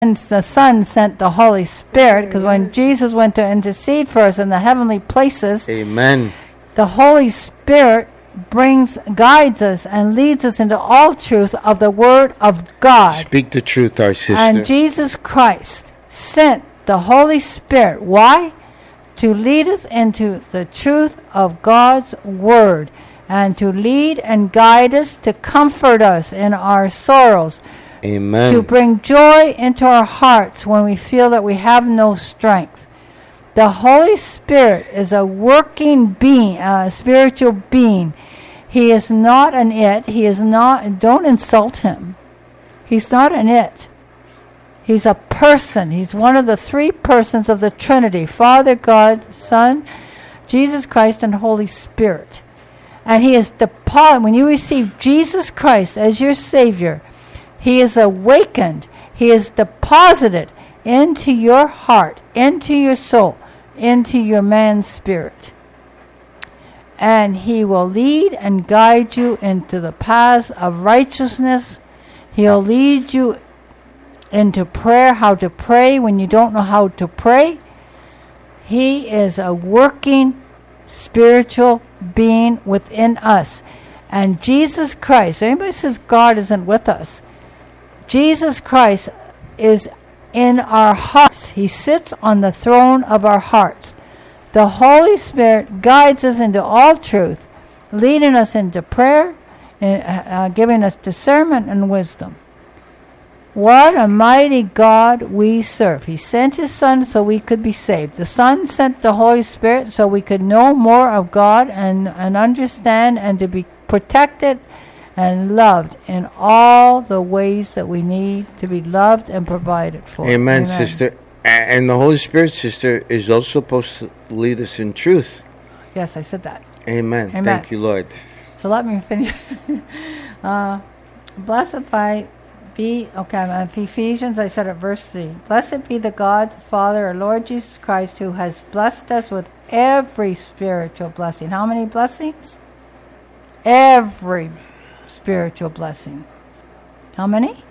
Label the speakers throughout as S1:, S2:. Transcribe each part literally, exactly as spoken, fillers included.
S1: And the Son sent the Holy Spirit, because when Jesus went to intercede for us in the heavenly places,
S2: Amen.
S1: the Holy Spirit brings, guides us and leads us into all truth of the Word of God.
S2: Speak the truth, our sister.
S1: And Jesus Christ sent the Holy Spirit. Why? To lead us into the truth of God's Word, and to lead and guide us, to comfort us in our sorrows,
S2: Amen.
S1: to bring joy into our hearts when we feel that we have no strength. The Holy Spirit is a working being, a spiritual being. He is not an it. He is not, don't insult him. He's not an it. He's a person. He's one of the three persons of the Trinity: Father, God, Son, Jesus Christ, and Holy Spirit. And he is deposited. When you receive Jesus Christ as your Savior, he is awakened. He is deposited into your heart, into your soul, into your man's spirit. And he will lead and guide you into the paths of righteousness. He'll lead you into prayer, how to pray when you don't know how to pray. He is a working spiritual being within us. And Jesus Christ, anybody says God isn't with us, Jesus Christ is in our hearts. He sits on the throne of our hearts. The Holy Spirit guides us into all truth, leading us into prayer, and uh, giving us discernment and wisdom. What a mighty God we serve. He sent his Son so we could be saved. The Son sent the Holy Spirit so we could know more of God and, and understand, and to be protected and loved in all the ways that we need to be loved and provided for.
S2: Amen,
S1: Amen.
S2: sister. And the Holy Spirit, sister, is also supposed to lead us in truth.
S1: Yes, I said that.
S2: Amen.
S1: Amen.
S2: Thank you, Lord.
S1: So let me finish. uh, blessed by be, okay, I'm Ephesians, I said it, verse three. Blessed be the God, Father, our Lord Jesus Christ, who has blessed us with every spiritual blessing. How many blessings? Every spiritual blessing. How many?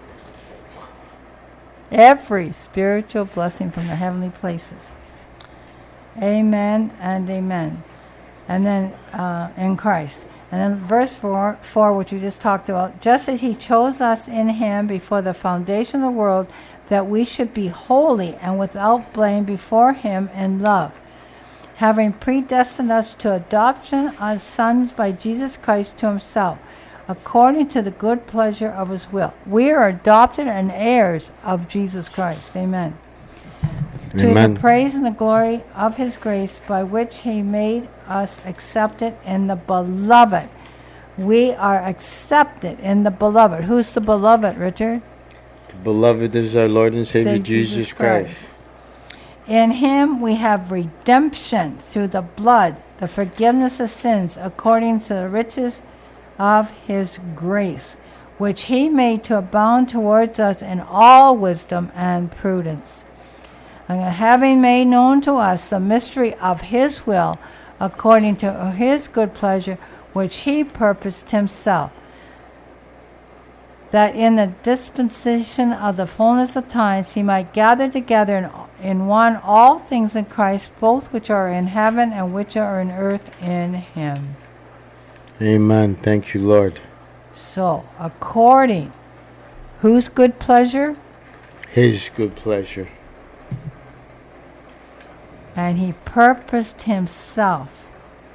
S1: Every spiritual blessing from the heavenly places. Amen and amen. And then uh, in Christ. And then verse four, four, which we just talked about, just as he chose us in him before the foundation of the world, that we should be holy and without blame before him in love, having predestined us to adoption as sons by Jesus Christ to himself, according to the good pleasure of his will. We are adopted and heirs of Jesus Christ. Amen.
S2: Amen.
S1: To the praise and the glory of his grace, by which he made us accepted in the beloved. We are accepted in the beloved. Who's the beloved, Richard?
S2: Beloved is our Lord and Savior,
S1: Saint
S2: Jesus,
S1: Jesus
S2: Christ.
S1: Christ. In him we have redemption through the blood, the forgiveness of sins, according to the riches of his grace, which he made to abound towards us in all wisdom and prudence, and having made known to us the mystery of his will, according to his good pleasure, which he purposed himself, that in the dispensation of the fullness of times he might gather together in, in one all things in Christ, both which are in heaven and which are in earth, in him.
S2: Amen. Thank you, Lord.
S1: So, according, whose good pleasure?
S2: His good pleasure.
S1: And he purposed himself.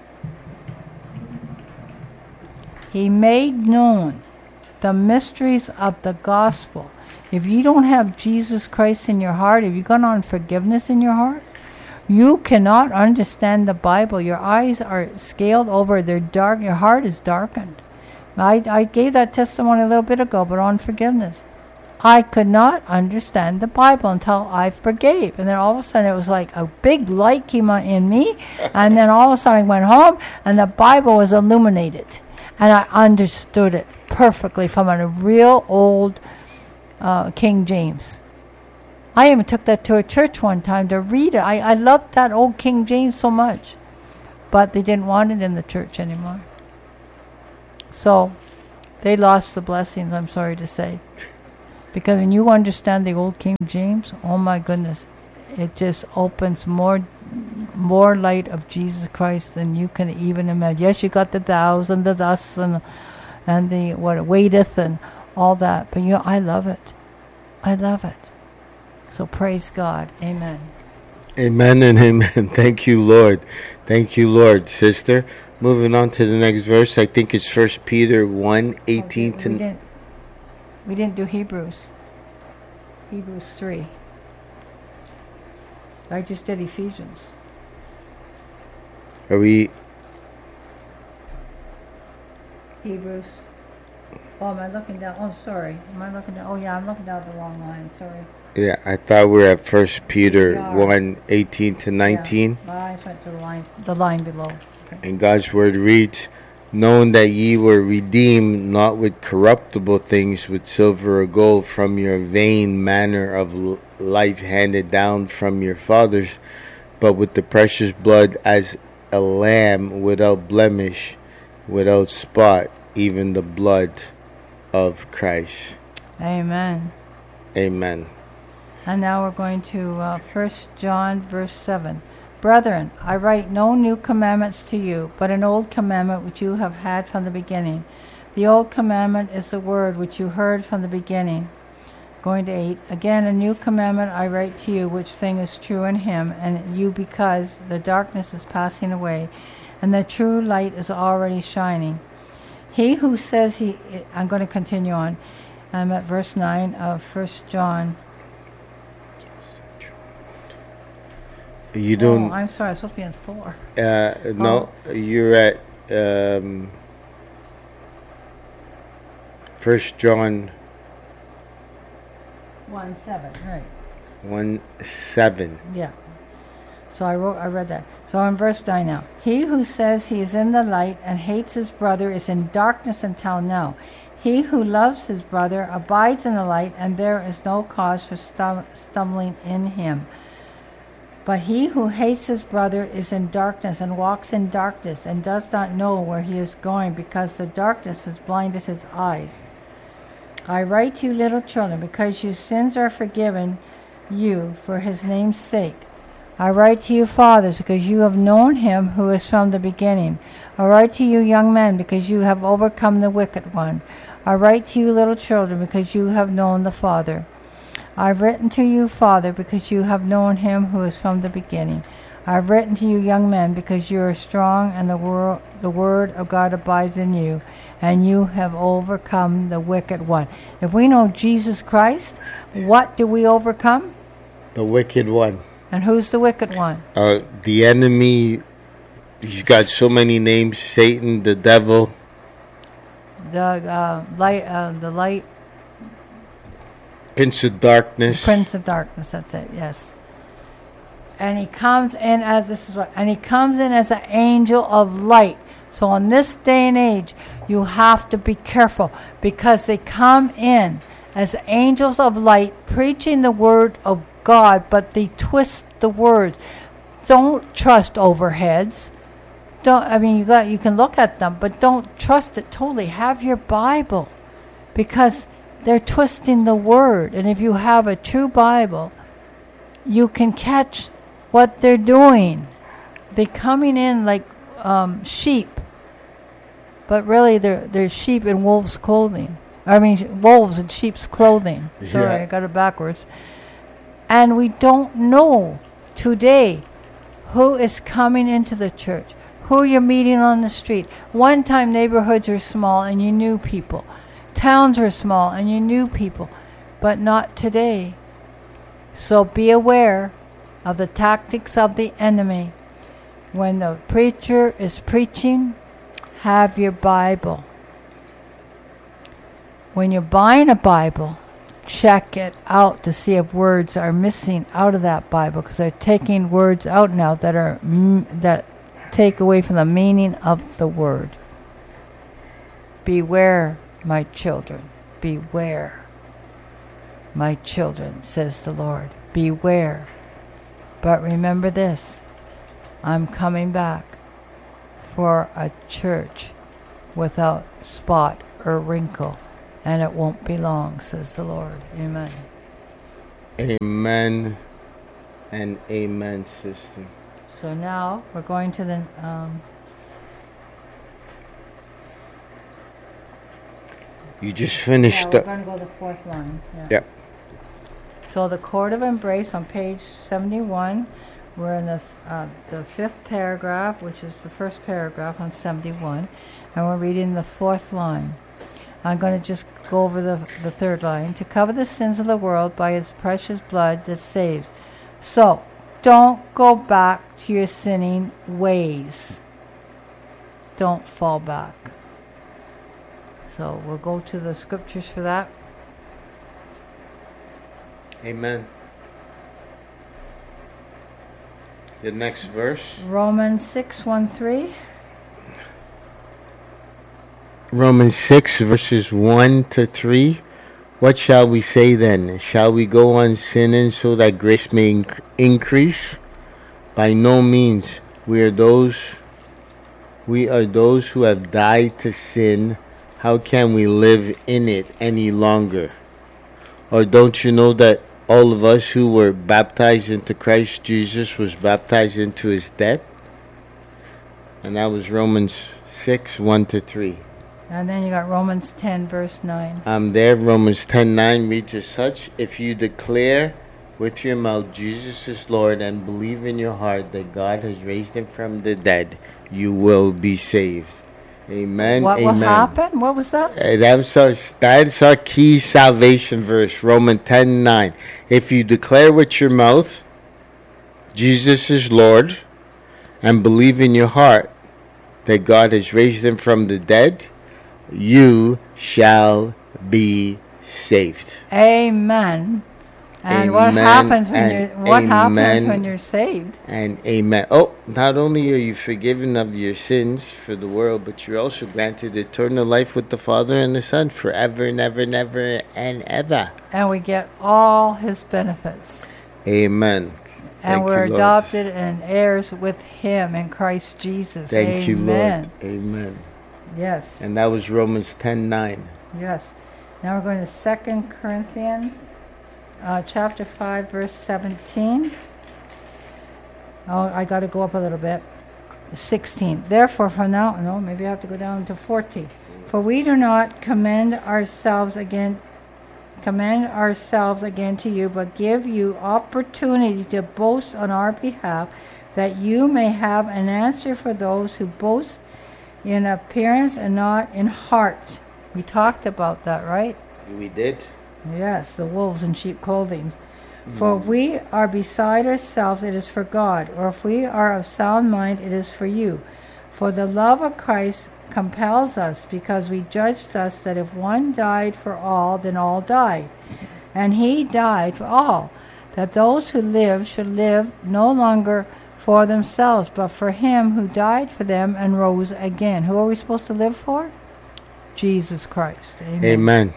S1: He made known the mysteries of the gospel. If you don't have Jesus Christ in your heart, if you've got unforgiveness in your heart, you cannot understand the Bible. Your eyes are scaled over. They're dark. Your heart is darkened. I, I gave that testimony a little bit ago, but on forgiveness. I could not understand the Bible until I forgave. And then all of a sudden it was like a big light came on in me. And then all of a sudden I went home and the Bible was illuminated. And I understood it perfectly from a real old uh, King James. I even took that to a church one time to read it. I, I loved that old King James so much. But they didn't want it in the church anymore. So they lost the blessings, I'm sorry to say. Because when you understand the old King James, oh my goodness, it just opens more more light of Jesus Christ than you can even imagine. Yes, you got the thous and the thus and and the what waiteth and all that, but you know, I love it. I love it. So praise God. Amen.
S2: Amen and amen. Thank you, Lord. Thank you, Lord, sister. Moving on to the next verse, I think it's First Peter one eighteen
S1: okay,
S2: to.
S1: We didn't, we didn't do Hebrews. Hebrews three. I just did Ephesians.
S2: Are we?
S1: Hebrews. Oh, am I looking down? Oh, sorry. Am I looking down? Oh, yeah, I'm looking down the wrong line. Sorry.
S2: Yeah, I thought we were at First Peter
S1: We are.
S2: one eighteen to nineteen.
S1: Yeah, my eyes went to the line, the line below. Okay.
S2: And God's word reads, knowing that ye were redeemed not with corruptible things, with silver or gold, from your vain manner of l- life handed down from your fathers, but with the precious blood as a lamb without blemish, without spot, even the blood of Christ.
S1: Amen.
S2: Amen.
S1: And now we're going to uh, First John verse seven. Brethren, I write no new commandments to you, but an old commandment which you have had from the beginning. The old commandment is the word which you heard from the beginning. Going to eight. Again, a new commandment I write to you, which thing is true in him, and you because the darkness is passing away, and the true light is already shining. He who says he... I'm going to continue on. I'm at verse nine of First John.
S2: You doing?
S1: Oh, I'm sorry. I'm supposed to be in four.
S2: Uh, no,
S1: Oh.
S2: you're at um, First John
S1: One seven, right?
S2: one seven.
S1: Yeah. So I wrote. I read that. So in verse nine now, he who says he is in the light and hates his brother is in darkness until now. He who loves his brother abides in the light, and there is no cause for stum- stumbling in him. But he who hates his brother is in darkness and walks in darkness and does not know where he is going, because the darkness has blinded his eyes. I write to you, little children, because your sins are forgiven you for his name's sake. I write to you, fathers, because you have known him who is from the beginning. I write to you, young men, because you have overcome the wicked one. I write to you, little children, because you have known the Father. I've written to you, Father, because you have known him who is from the beginning. I've written to you, young men, because you are strong, and the, wor- the word of God abides in you, and you have overcome the wicked one. If we know Jesus Christ, what do we overcome?
S2: The wicked one.
S1: And who's the wicked one?
S2: Uh, the enemy. He's got so many names: Satan, the devil,
S1: The uh, light, uh, the light,
S2: Prince of Darkness.
S1: Prince of Darkness. That's it. Yes. And he comes in as this is what, and he comes in as an angel of light. So in this day and age, you have to be careful, because they come in as angels of light, preaching the word of God, but they twist the words. Don't trust overheads. Don't. I mean, you got. You can look at them, but don't trust it totally. Have your Bible, because they're twisting the word. And if you have a true Bible, you can catch what they're doing. They're coming in like um, sheep, but really they're they're sheep in wolves' clothing. I mean, wolves in sheep's clothing. Sorry,
S2: Yeah.
S1: I got it backwards. And we don't know today who is coming into the church, who you're meeting on the street. One time neighborhoods were small and you knew people. Towns were small and you knew people, but not today. So be aware of the tactics of the enemy. When the preacher is preaching, have your Bible. When you're buying a Bible, check it out to see if words are missing out of that Bible, because they're taking words out now that are mm, that take away from the meaning of the word. Beware, my children. Beware, my children, says the Lord. Beware. But remember this, I'm coming back for a church without spot or wrinkle. and it won't be long, says the Lord. Amen.
S2: Amen and amen, sister.
S1: So now we're going to the... Um,
S2: you just finished
S1: yeah, we're
S2: up.
S1: going to go to the fourth line. Yeah.
S2: Yep.
S1: So the cord of embrace on page seventy-one, we're in the uh, the fifth paragraph, which is the first paragraph on seventy-one, and we're reading the fourth line. I'm going to just go over the, the third line. To cover the sins of the world by His precious blood that saves. So, don't go back to your sinning ways. Don't fall back. So, we'll go to the scriptures for that.
S2: Amen. The next verse.
S1: Romans six, one, three.
S2: Romans six, verses one to three. What shall we say then? Shall we go on sinning so that grace may inc- increase? By no means. We are those we are those who have died to sin. How can we live in it any longer? Or don't you know that all of us who were baptized into Christ Jesus was baptized into His death? And that was Romans six, one to three.
S1: And then you got Romans ten, verse nine.
S2: Um, there, Romans ten nine reads as such: if you declare with your mouth Jesus is Lord and believe in your heart that God has raised Him from the dead, you will be saved. Amen.
S1: What
S2: Amen.
S1: will happen? What was that?
S2: Uh, that was our, that's our key salvation verse, Romans ten nine. If you declare with your mouth Jesus is Lord and believe in your heart that God has raised Him from the dead, you shall be saved.
S1: Amen. And
S2: Amen
S1: what happens when you're what
S2: amen
S1: happens when you're saved?
S2: And amen. Oh, not only are you forgiven of your sins for the world, but you're also granted eternal life with the Father and the Son forever, never, never, and ever.
S1: And we get all His benefits.
S2: Amen.
S1: And
S2: Thank
S1: we're
S2: you, Lord.
S1: adopted and heirs with Him in Christ Jesus.
S2: Thank
S1: Amen.
S2: you, Lord. Amen.
S1: Yes.
S2: And that was Romans ten nine.
S1: Yes. Now we're going to Second Corinthians, uh, chapter five, verse seventeen. Oh, I got to go up a little bit. sixteen. Therefore, from now, no, maybe I have to go down to fourteen. For we do not commend ourselves again, commend ourselves again to you, but give you opportunity to boast on our behalf, that you may have an answer for those who boast in appearance and not in heart. We talked about that, right?
S2: We did.
S1: Yes, the wolves in sheep clothing. Mm. For if we are beside ourselves, it is for God. Or if we are of sound mind, it is for you. For the love of Christ compels us, because we judge thus that if one died for all, then all died. And He died for all, that those who live should live no longer for themselves, but for Him who died for them and rose again. Who are we supposed to live for? Jesus Christ. Amen.
S2: Amen.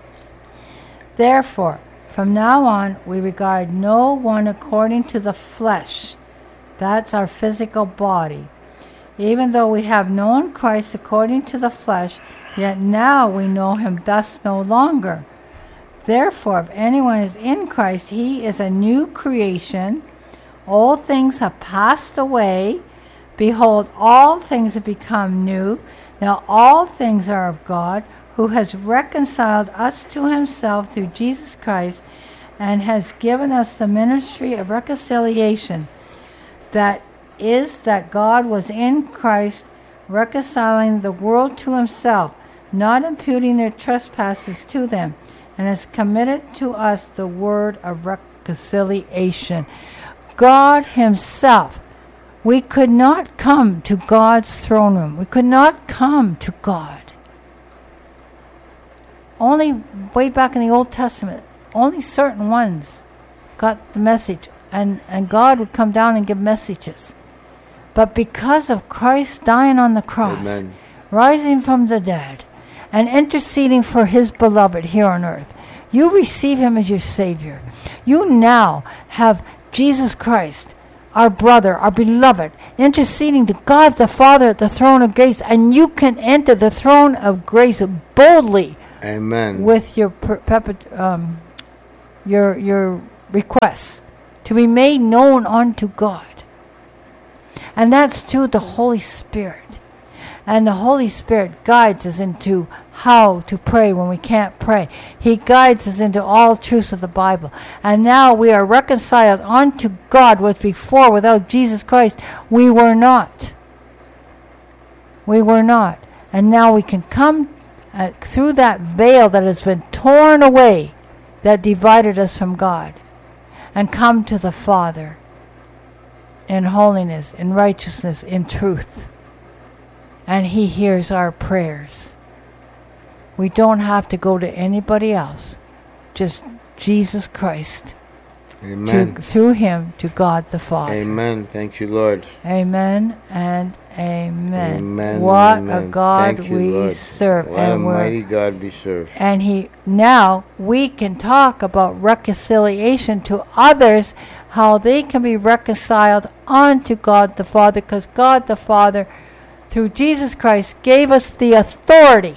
S1: Therefore, from now on, we regard no one according to the flesh. That's our physical body. Even though we have known Christ according to the flesh, yet now we know Him thus no longer. Therefore, if anyone is in Christ, he is a new creation. All things have passed away. Behold, all things have become new. Now all things are of God, who has reconciled us to Himself through Jesus Christ, and has given us the ministry of reconciliation. That is, that God was in Christ, reconciling the world to Himself, not imputing their trespasses to them, and has committed to us the word of reconciliation. God Himself. We could not come to God's throne room. We could not come to God. Only way back in the Old Testament, only certain ones got the message, and, and God would come down and give messages. But because of Christ dying on the cross,
S2: Amen.
S1: Rising from the dead, and interceding for His beloved here on earth, you receive Him as your Savior. You now have Jesus Christ, our brother, our beloved, interceding to God the Father at the throne of grace, and you can enter the throne of grace boldly
S2: Amen.
S1: with your per, pep- um, your your requests to be made known unto God. And that's through the Holy Spirit. And the Holy Spirit guides us into how to pray when we can't pray. He guides us into all truths of the Bible. And now we are reconciled unto God, which before, without Jesus Christ, we were not. We were not. And now we can come uh, through that veil that has been torn away, that divided us from God, and come to the Father in holiness, in righteousness, in truth. And He hears our prayers. We don't have to go to anybody else. Just Jesus Christ.
S2: Amen.
S1: To, through Him to God the Father.
S2: Amen. Thank you, Lord.
S1: Amen and amen.
S2: Amen.
S1: What
S2: amen.
S1: a God
S2: Thank you,
S1: we
S2: Lord.
S1: serve.
S2: What
S1: and
S2: a
S1: we're-
S2: mighty God we serve.
S1: And He now we can talk about reconciliation to others, how they can be reconciled unto God the Father, because God the Father, through Jesus Christ, gave us the authority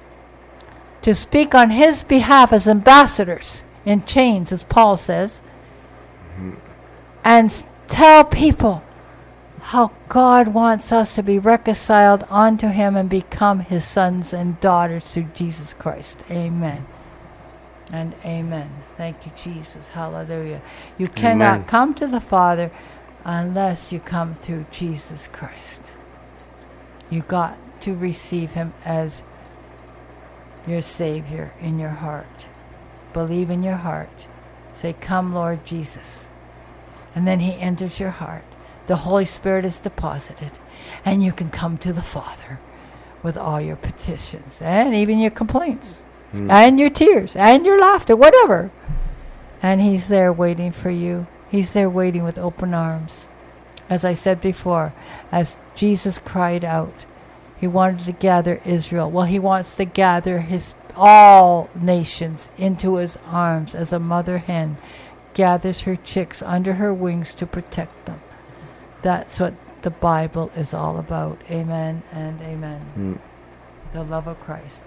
S1: to speak on His behalf as ambassadors in chains, as Paul says, mm-hmm. and s- tell people how God wants us to be reconciled unto Him and become His sons and daughters through Jesus Christ. Amen. And amen. Thank you, Jesus. Hallelujah. You cannot
S2: Amen.
S1: come to the Father unless you come through Jesus Christ. You got to receive Him as your Savior in your heart. Believe in your heart. Say, "Come, Lord Jesus." And then He enters your heart. The Holy Spirit is deposited. And you can come to the Father with all your petitions and even your complaints. Mm. And your tears and your laughter, whatever. And He's there waiting for you. He's there waiting with open arms. As I said before, as Jesus cried out, He wanted to gather Israel. Well, He wants to gather His all nations into His arms as a mother hen gathers her chicks under her wings to protect them. That's what the Bible is all about. Amen and amen. Mm. The love of Christ.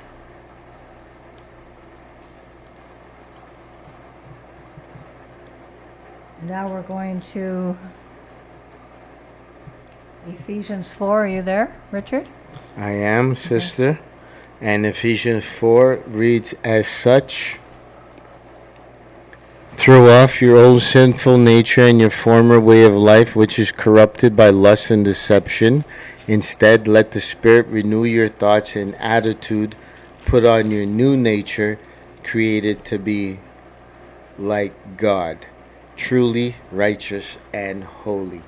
S1: Now we're going to Ephesians four. Are you there, Richard?
S2: I am, sister. Okay. And Ephesians four reads as such: "Throw off your old sinful nature and your former way of life, which is corrupted by lust and deception. Instead, let the Spirit renew your thoughts and attitude. Put on your new nature, created to be like God, truly righteous and holy."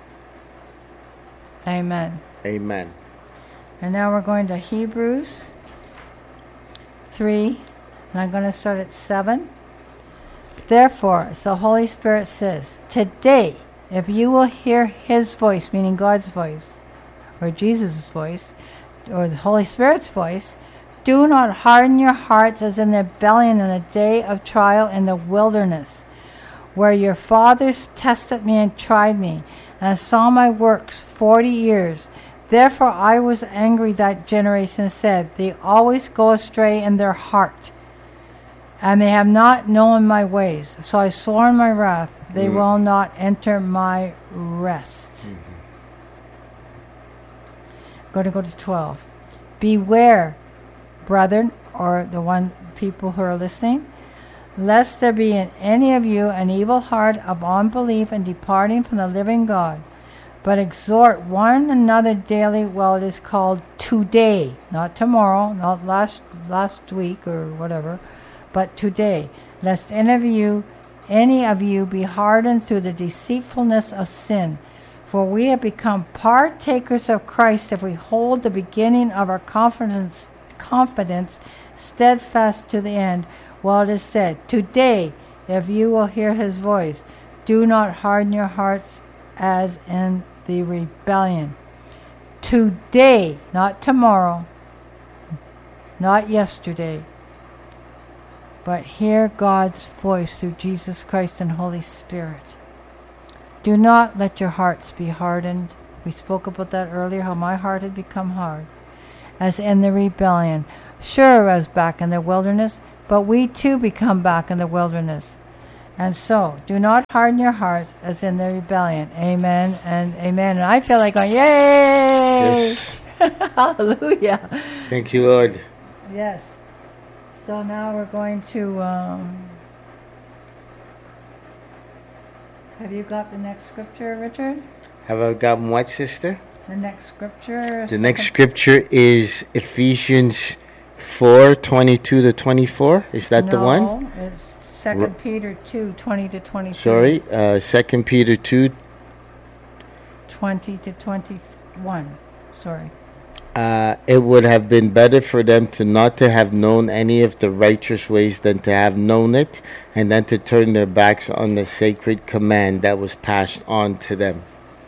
S1: Amen.
S2: Amen.
S1: And now we're going to Hebrews three, and I'm going to start at seven. "Therefore," so Holy Spirit says, "today, if you will hear His voice," meaning God's voice, or Jesus' voice, or the Holy Spirit's voice, "do not harden your hearts as in the rebellion in the day of trial in the wilderness, where your fathers tested me and tried me, and saw my works forty years. Therefore I was angry that generation, said, they always go astray in their heart, and they have not known my ways. So I swore in my wrath, they mm. will not enter my rest." Mm-hmm. I'm going to go to twelve. "Beware, brethren," or the one people who are listening, "lest there be in any of you an evil heart of unbelief and departing from the living God. But exhort one another daily while it is called today," not tomorrow, not last last week or whatever, but today, "lest any of you, any of you be hardened through the deceitfulness of sin. For we have become partakers of Christ if we hold the beginning of our confidence, confidence steadfast to the end. While it is said, today, if you will hear His voice, do not harden your hearts as in the rebellion." Today, not tomorrow, not yesterday, but hear God's voice through Jesus Christ and Holy Spirit. Do not let your hearts be hardened. We spoke about that earlier, how my heart had become hard, as in the rebellion. Sure, I was back in the wilderness, but we too become back in the wilderness. And so, do not harden your hearts as in the rebellion. Amen and amen. And I feel like going, yay!
S2: Yes.
S1: Hallelujah.
S2: Thank you, Lord.
S1: Yes. So now we're going to... Um, have you got the next scripture, Richard?
S2: Have I gotten what, sister?
S1: The next scripture?
S2: The next scripture is Ephesians four twenty-two to twenty-four. Is that
S1: no,
S2: the one?
S1: No, it's Second Peter two twenty to twenty-three.
S2: Sorry, uh, Second Peter two
S1: twenty to twenty-one. Sorry.
S2: Uh, it would have been better for them to not to have known any of the righteous ways than to have known it, and then to turn their backs on the sacred command that was passed on to them.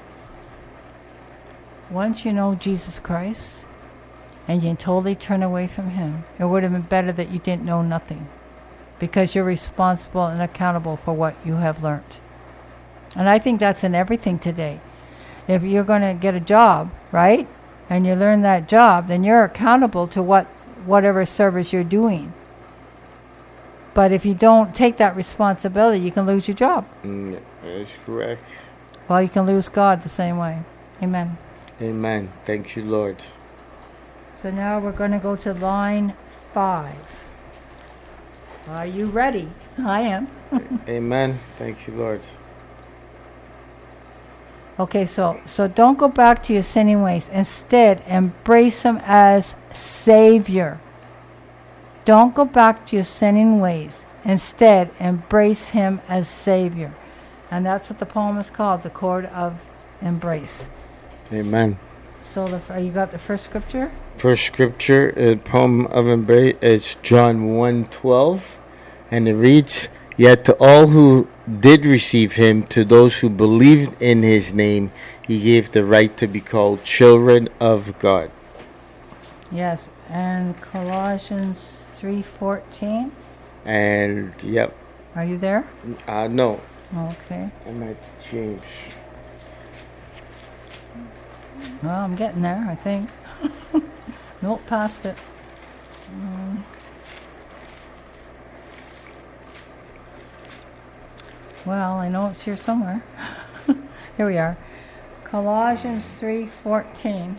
S1: Once you know Jesus Christ, and you totally turn away from Him, it would have been better that you didn't know nothing, because you're responsible and accountable for what you have learned. And I think that's in everything today. If you're going to get a job, right? And you learn that job, then you're accountable to what whatever service you're doing. But if you don't take that responsibility, you can lose your job.
S2: Mm, that's correct.
S1: Well, you can lose God the same way. Amen.
S2: Amen. Thank you, Lord.
S1: So now we're going to go to line five. Are you ready? I am.
S2: Amen. Thank you, Lord.
S1: Okay, so so don't go back to your sinning ways. Instead, embrace Him as Savior. Don't go back to your sinning ways. Instead, embrace Him as Savior. And that's what the poem is called, The Chord of Embrace.
S2: Amen.
S1: So the, uh, you got the first scripture?
S2: First scripture, a poem of embrace, is John one twelve, and it reads, "Yet to all who did receive Him, to those who believed in His name, He gave the right to be called children of God."
S1: Yes, and Colossians three fourteen.
S2: And, yep.
S1: Are you there?
S2: Uh, no.
S1: Okay.
S2: I might change.
S1: Well, I'm getting there, I think. Nope, past it. Um, well, I know it's here somewhere. Here we are. Colossians three fourteen.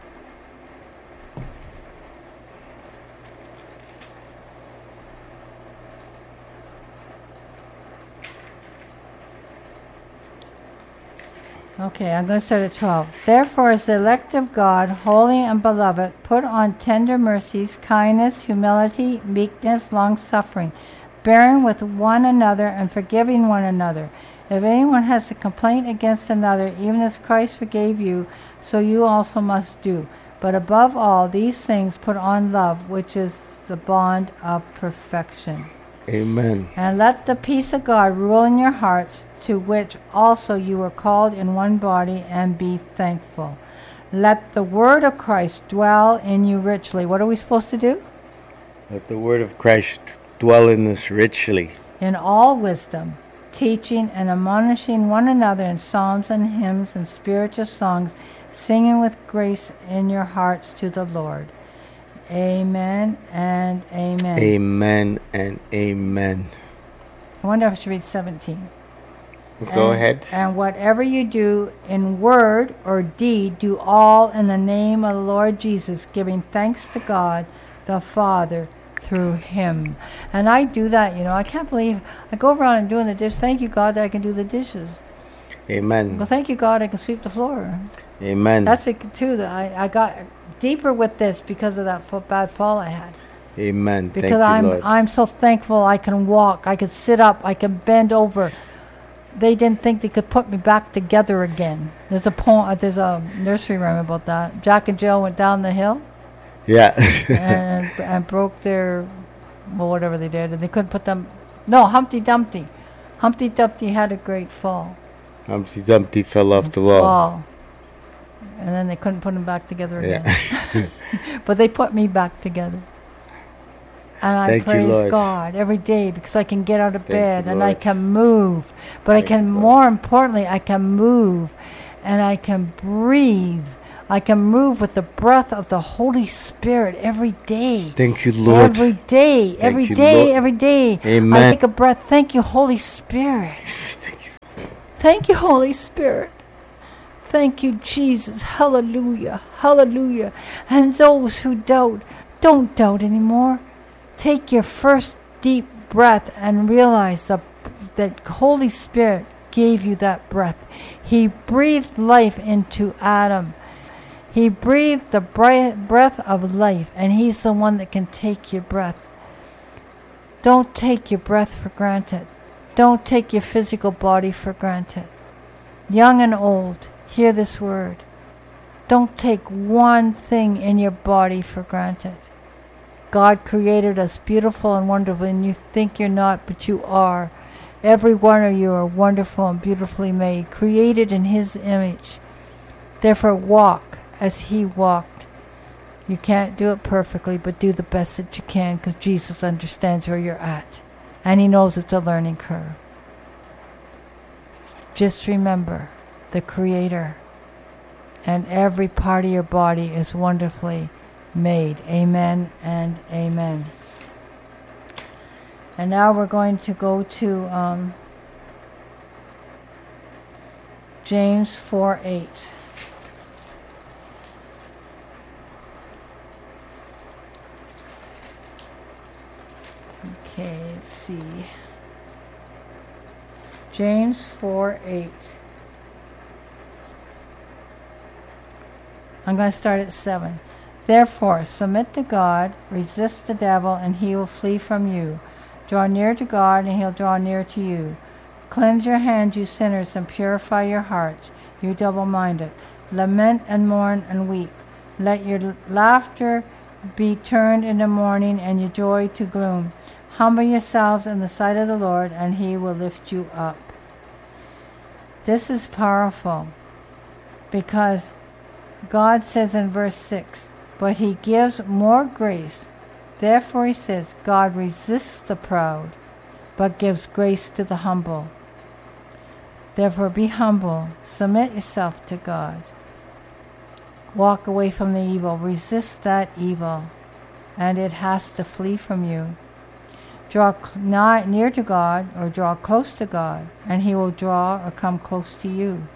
S1: Okay, I'm going to start at twelve. Therefore, as the elect of God, holy and beloved, put on tender mercies, kindness, humility, meekness, long-suffering, bearing with one another and forgiving one another. If anyone has a complaint against another, even as Christ forgave you, so you also must do. But above all these things put on love, which is the bond of perfection.
S2: Amen.
S1: And let the peace of God rule in your hearts, to which also you were called in one body, and be thankful. Let the word of Christ dwell in you richly. What are we supposed to do?
S2: Let the word of Christ dwell in us richly.
S1: In all wisdom, teaching and admonishing one another in psalms and hymns and spiritual songs, singing with grace in your hearts to the Lord. Amen and amen.
S2: Amen and amen.
S1: I wonder if I should read seventeen.
S2: Go
S1: and,
S2: ahead.
S1: And whatever you do in word or deed, do all in the name of the Lord Jesus, giving thanks to God the Father through Him. And I do that, you know. I can't believe I go around and doing the dishes. Thank you, God, that I can do the dishes.
S2: Amen.
S1: Well, thank you, God, I can sweep the floor.
S2: Amen.
S1: That's it, too. That I, I got deeper with this because of that f- bad fall I had.
S2: Amen.
S1: Because
S2: Thank you,
S1: I'm
S2: Lord.
S1: I'm so thankful I can walk, I can sit up, I can bend over. They didn't think they could put me back together again. There's a poem, uh, there's a nursery rhyme about that. Jack and Jill went down the hill.
S2: Yeah.
S1: and, and broke their, well, whatever they did, and they couldn't put them. No, Humpty Dumpty. Humpty Dumpty had a great fall.
S2: Humpty Dumpty fell off the wall.
S1: Fall. And then they couldn't put them back together again.
S2: Yeah.
S1: But they put me back together. And I
S2: Thank you,
S1: praise
S2: Lord.
S1: God every day because I can get out of
S2: Thank
S1: bed
S2: you,
S1: and I
S2: Lord.
S1: can move. But
S2: Thank
S1: I can,
S2: you, Lord.
S1: more importantly, I can move and I can breathe. I can move with the breath of the Holy Spirit every day.
S2: Thank you, Lord.
S1: Every day,
S2: Thank
S1: every
S2: you,
S1: day,
S2: Lord.
S1: every day.
S2: Amen.
S1: I take a breath. Thank you, Holy Spirit.
S2: Thank you.
S1: Thank you, Holy Spirit. Thank you, Jesus. Hallelujah. Hallelujah. And those who doubt, don't doubt anymore. Take your first deep breath and realize that that Holy Spirit gave you that breath. He breathed life into Adam. He breathed the breath of life, and he's the one that can take your breath. Don't take your breath for granted. Don't take your physical body for granted. Young and old, hear this word. Don't take one thing in your body for granted. God created us beautiful and wonderful, and you think you're not, but you are. Every one of you are wonderful and beautifully made, created in His image. Therefore, walk as He walked. You can't do it perfectly, but do the best that you can, because Jesus understands where you're at, and He knows it's a learning curve. Just remember, the Creator and every part of your body is wonderfully made. Amen and amen. And now we're going to go to um, James four eight. Okay, let's see. James four eight. I'm going to start at seven. Therefore, submit to God, resist the devil, and he will flee from you. Draw near to God, and he'll draw near to you. Cleanse your hands, you sinners, and purify your hearts, you double-minded. Lament and mourn and weep. Let your laughter be turned into mourning, and your joy to gloom. Humble yourselves in the sight of the Lord, and he will lift you up. This is powerful, because God says in verse six, but he gives more grace. Therefore he says, God resists the proud, but gives grace to the humble. Therefore be humble, submit yourself to God. Walk away from the evil, resist that evil, and it has to flee from you. Draw nigh, near to God, or draw close to God, and he will draw or come close to you.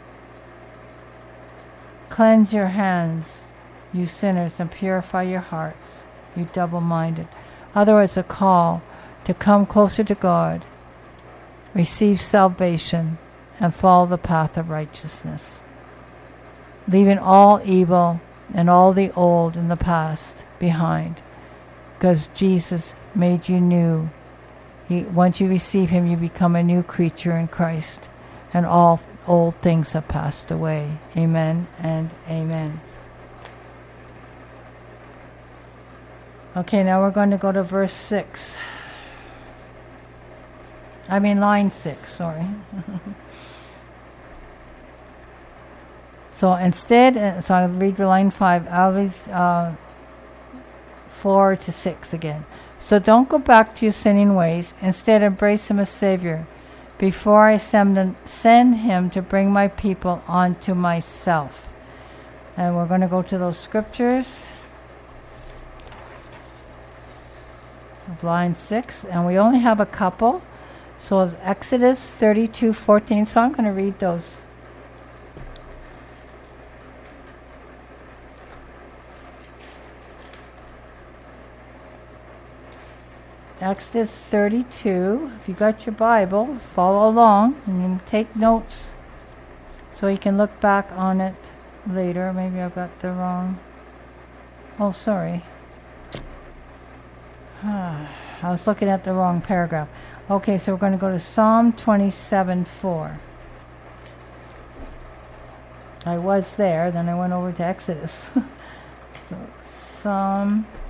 S1: Cleanse your hands, you sinners, and purify your hearts, you double-minded. Otherwise, a call to come closer to God, receive salvation, and follow the path of righteousness, leaving all evil and all the old in the past behind, because Jesus made you new. He, once you receive him, you become a new creature in Christ, and all old things have passed away. Amen and amen. Okay, now we're going to go to verse six. I mean line six, sorry. So instead, uh, so I'll read line five. I'll read uh, four to six again. So don't go back to your sinning ways. Instead, embrace him as Savior. Before I send, send him to bring my people onto myself. And we're going to go to those scriptures. Line six. And we only have a couple. So it's Exodus thirty-two fourteen. So I'm going to read those. Exodus thirty-two. If you got your Bible, follow along and you can take notes so you can look back on it later. Maybe I got the wrong. Oh, sorry. I was looking at the wrong paragraph. Okay, so we're going to go to Psalm twenty-seven four. I was there, then I went over to Exodus. So, Psalm